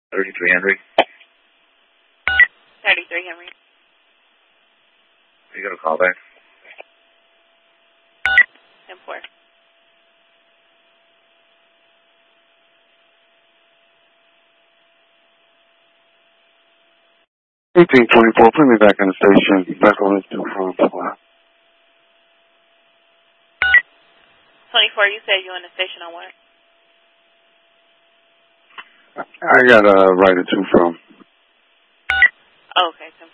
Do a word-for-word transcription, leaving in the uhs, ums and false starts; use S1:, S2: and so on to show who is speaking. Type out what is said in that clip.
S1: thirty-three Henry.
S2: thirty-three Henry.
S1: You got a call back?
S2: ten four.
S3: eighteen twenty-four, put me back in the station. Back on this two from
S2: twenty-four, you said you in the station on what?
S3: I got a uh, right at two from.
S2: Oh, okay, ten